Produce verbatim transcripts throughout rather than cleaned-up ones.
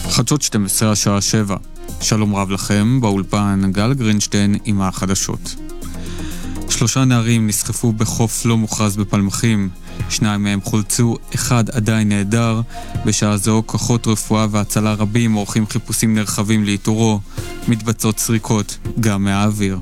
חדשות שתים עשרה השעה שבע. שלום רב לכם, באולפן גל גרינשטיין עם החדשות. שלושה נערים נסחפו בחוף לא מוכרז בפלמחים. שניים מהם חולצו, אחד עדיין נהדר. בשעה זו כוחות רפואה והצלה רבים עורכים חיפושים נרחבים לאיתורו. מתבצעות סריקות גם מהאוויר.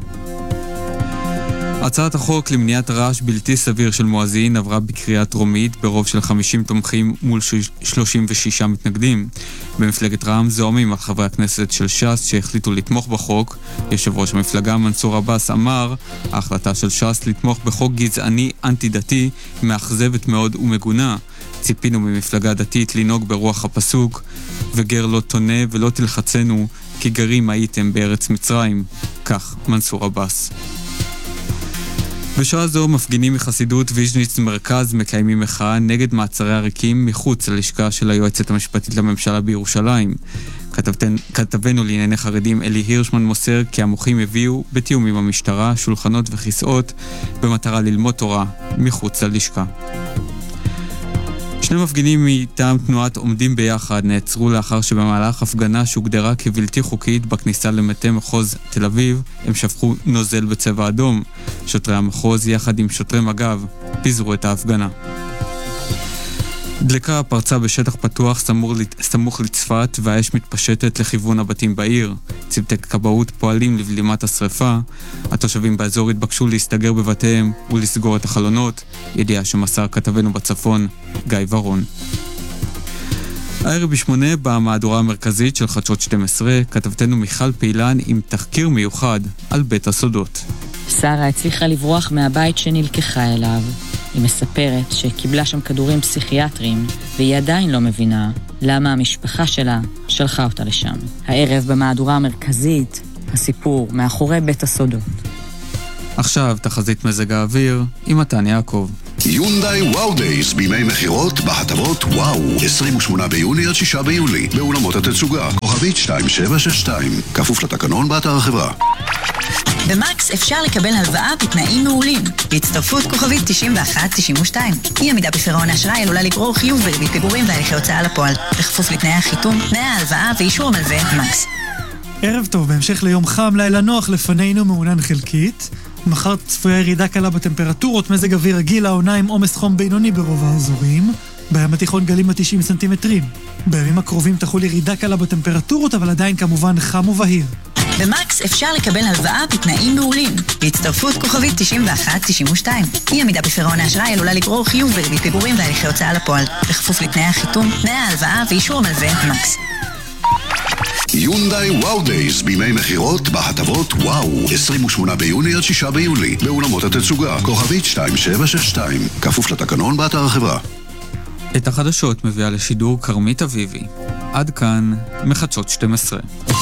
הצעת החוק למניעת רעש בלתי סביר של מואזין עברה בקריאה טרומית ברוב של חמישים תומכים מול שלושים ושישה מתנגדים. במפלגת רע"מ זועמים על חברי הכנסת של ש"ס שהחליטו לתמוך בחוק. יושב ראש המפלגה מנסור עבאס אמר, ההחלטה של ש"ס לתמוך בחוק גזעני אנטי-דתי מאכזבת מאוד ומגונה. ציפינו ממפלגה דתית לנהוג ברוח הפסוק, וגר לא תונה ולא תלחצנו כי גרים הייתם בארץ מצרים. כך מנסור עבאס. בשעה זו מפגינים מחסידות ויז'ניץ מרכז מקיימים מחאה נגד מעצרי הריקים מחוץ ללשכה של היועצת המשפטית לממשלה בירושלים. כתבתן, כתבנו לענייני חרדים אלי הירשמן מוסר כי המוחים הביאו בתיאום עם המשטרה שולחנות וכיסאות במטרה ללמוד תורה מחוץ ללשכה. שני מפגינים מטעם תנועת עומדים ביחד נעצרו לאחר שבמהלך הפגנה שהוגדרה כבלתי חוקית בכניסה למטה מחוז תל אביב הם שפכו נוזל בצבע אדום. שוטרי המחוז יחד עם שוטרי מג"ב פיזרו את ההפגנה. דלקה פרצה בשטח פתוח סמוך לצפת והאש מתפשטת לכיוון הבתים בעיר. צוותי כבאות פועלים לבלימת השריפה. התושבים באזור התבקשו להסתגר בבתיהם ולסגור את החלונות. ידיעה שמסר כתבנו בצפון גיא ורון. הערב בשמונה במהדורה המרכזית של חדשות שתים עשרה כתבתנו מיכל פילן עם תחקיר מיוחד על בית הסודות. שרה הצליחה לברוח מהבית שנלקחה אליו. היא מספרת שקיבלה שם כדורים פסיכיאטריים, והיא עדיין לא מבינה למה המשפחה שלה שלחה אותה לשם. הערב במהדורה המרכזית, הסיפור מאחורי בית הסודות. עכשיו תחזית מזג האוויר עם מתן יעקב. יונדאי וואו דייס בימי מחירות בהטבות וואו עשרים ושמונה ביוני עד שישה ביולי באולמות התצוגה כוכבית שתיים שבע שש שתיים כפוף לתקנון באתר החברה. במקס אפשר לקבל הלוואה בתנאים מעולים. בהצטרפות כוכבית תשעים ואחת תשעים ושתיים. אי עמידה בפירעון האשראי עלולה לגרור חיוב וריבית פיגורים והליכי הוצאה לפועל. בכפוף לתנאי החיתום, תנאי ההלוואה ואישור המלווה מקס. ערב טוב, בהמשך ליום חם, לילה נוח לפנינו מעונן חלקית. מחר צפויה ירידה קלה בטמפרטורות, מזג אוויר רגיל, העונה עם עומס חום בינוני ברוב האזורים. בים התיכון גלים ב-תשעים סנטימטרים. בימים הקרובים תחול ירידה קלה בטמפרטורות, אבל עדיין כמובן חם ובהיר. במקס אפשר לקבל הלוואה בתנאים מעולים. בהצטרפות כוכבית תשעים ואחת תשעים ושתיים. אי עמידה בפירעון האשראי עלולה לגרור חיוב וריבית פיגורים והליכי הוצאה לפועל. בכפוף לתנאי החיתום, תנאי ההלוואה ואישור המלווה מקס. יונדאי וואו דייס בימי מחירות בהטבות וואו עשרים ושמונה ביוני עד שישה ביולי באולמות התצוגה כוכבית שתיים שבע שש שתיים כפוף לתקנון באתר החברה. את החדשות מביאה לשידור קרמית אביבי. עד כאן מחדשות שתים עשרה.